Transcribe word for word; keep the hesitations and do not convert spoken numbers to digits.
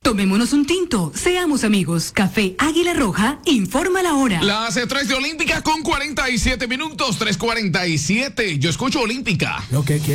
Tomémonos un tinto, seamos amigos. Café Águila Roja, informa la hora. Las tres de Olímpica con cuarenta y siete minutos, tres cuarenta y siete. Yo escucho Olímpica. Lo que quiero.